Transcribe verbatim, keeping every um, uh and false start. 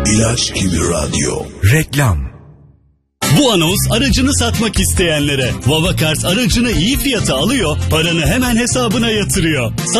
İlaç gibi radyo. Reklam. Bu anons aracını satmak isteyenlere. Vavakars aracını iyi fiyata alıyor, paranı hemen hesabına yatırıyor.